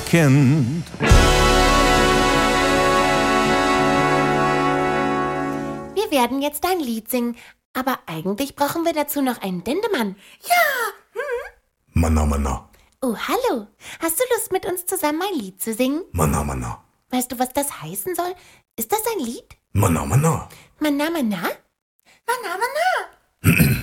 Kind. Wir werden jetzt ein Lied singen, aber eigentlich brauchen wir dazu noch einen Dendemann. Manna, manna. Oh, hallo. Hast du Lust, mit uns zusammen ein Lied zu singen? Manna, manna. Weißt du, was das heißen soll? Ist das ein Lied? Manna, manna. Manna, manna? Manna, manna.